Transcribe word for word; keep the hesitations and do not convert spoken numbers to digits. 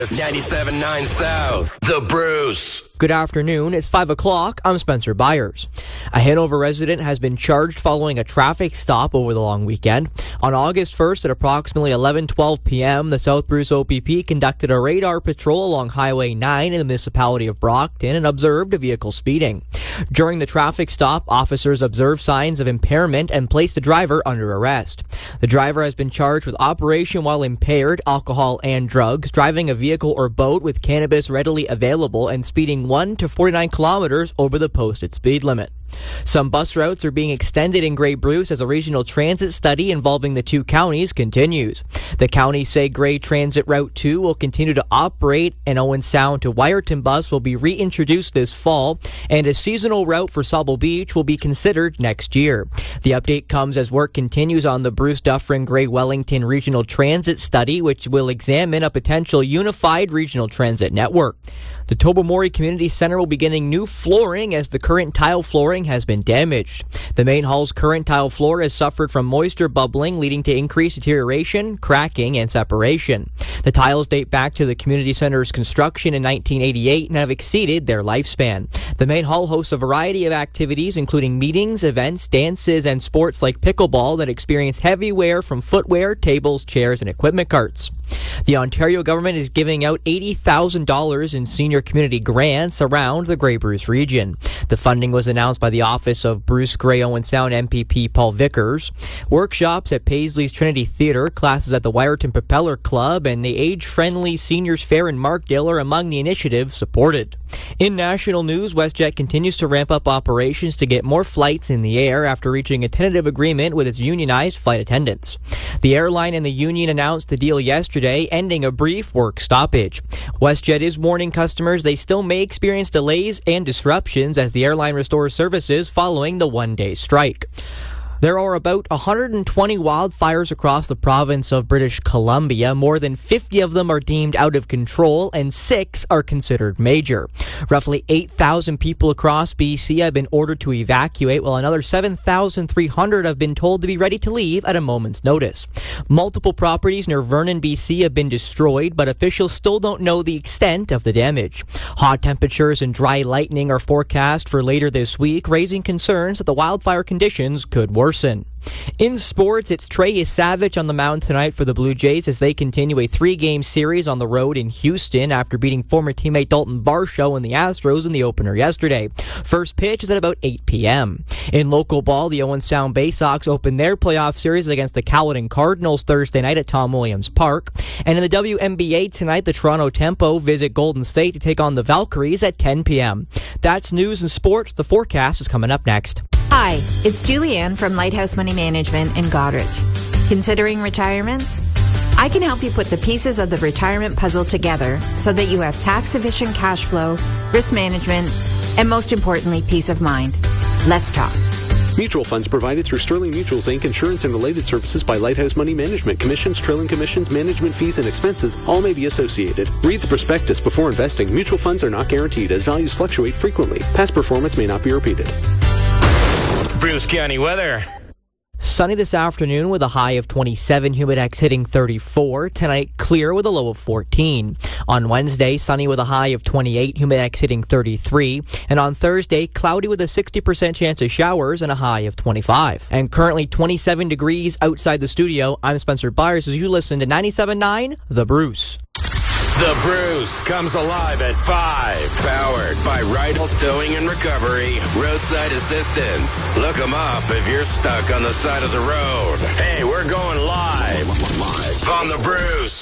ninety-seven point nine South, The Bruce. Good afternoon. It's five o'clock. I'm Spencer Byers. A Hanover resident has been charged following a traffic stop over the long weekend. On August first at approximately eleven twelve p.m., the South Bruce O P P conducted a radar patrol along Highway nine in the municipality of Brockton and observed a vehicle speeding. During the traffic stop, officers observed signs of impairment and placed the driver under arrest. The driver has been charged with operation while impaired, alcohol and drugs, driving a vehicle or boat with cannabis readily available, and speeding one to forty-nine kilometers over the posted speed limit. Some bus routes are being extended in Grey Bruce as a regional transit study involving the two counties continues. The counties say Grey Transit Route two will continue to operate, and Owen Sound to Wyerton Bus will be reintroduced this fall, and a seasonal route for Sauble Beach will be considered next year. The update comes as work continues on the Bruce Dufferin Grey Wellington Regional Transit Study, which will examine a potential unified regional transit network. The Tobermory Community Centre will be getting new flooring as the current tile flooring has been damaged. The main hall's current tile floor has suffered from moisture bubbling, leading to increased deterioration, cracking, and separation. The tiles date back to the community center's construction in nineteen eighty-eight and have exceeded their lifespan. The main hall hosts a variety of activities, including meetings, events, dances, and sports like pickleball that experience heavy wear from footwear, tables, chairs, and equipment carts. The Ontario government is giving out eighty thousand dollars in senior community grants around the Grey Bruce region. The funding was announced by the Office of Bruce Grey Owen Sound M P P Paul Vickers. Workshops at Paisley's Trinity Theatre, classes at the Wyerton Propeller Club, and the age-friendly Seniors Fair in Markdale are among the initiatives supported. In national news, WestJet continues to ramp up operations to get more flights in the air after reaching a tentative agreement with its unionized flight attendants. The airline and the union announced the deal yesterday, ending a brief work stoppage. WestJet is warning customers they still may experience delays and disruptions as the airline restores services following the one-day strike. There are about one hundred twenty wildfires across the province of British Columbia. More than fifty of them are deemed out of control, and six are considered major. Roughly eight thousand people across B C have been ordered to evacuate, while another seven thousand three hundred have been told to be ready to leave at a moment's notice. Multiple properties near Vernon, B C have been destroyed, but officials still don't know the extent of the damage. Hot temperatures and dry lightning are forecast for later this week, raising concerns that the wildfire conditions could worsen. In sports, it's Trey Savage on the mound tonight for the Blue Jays as they continue a three-game series on the road in Houston after beating former teammate Dalton Varsho and the Astros in the opener yesterday. First pitch is at about eight p.m. In local ball, the Owen Sound Bay Sox open their playoff series against the Caledon Cardinals Thursday night at Tom Williams Park. And in the W N B A tonight, the Toronto Tempo visit Golden State to take on the Valkyries at ten p.m. That's news and sports. The forecast is coming up next. Hi, it's Julianne from Lighthouse Money Management in Goderich. Considering retirement? I can help you put the pieces of the retirement puzzle together so that you have tax-efficient cash flow, risk management, and most importantly, peace of mind. Let's talk. Mutual funds provided through Sterling Mutuals Incorporated. Insurance and related services by Lighthouse Money Management. Commissions, trailing commissions, management fees, and expenses all may be associated. Read the prospectus before investing. Mutual funds are not guaranteed as values fluctuate frequently. Past performance may not be repeated. Bruce County weather. Sunny this afternoon with a high of twenty-seven, Humidex hitting thirty-four. Tonight, clear with a low of fourteen. On Wednesday, sunny with a high of twenty-eight, Humidex hitting thirty-three. And on Thursday, cloudy with a sixty percent chance of showers and a high of twenty-five. And currently twenty-seven degrees outside the studio. I'm Spencer Byers as you listen to ninety-seven point nine The Bruce. The Bruce comes alive at five. Powered by Rydell's Towing and Recovery. Roadside assistance. Look them up if you're stuck on the side of the road. Hey, we're going live. Live on The Bruce.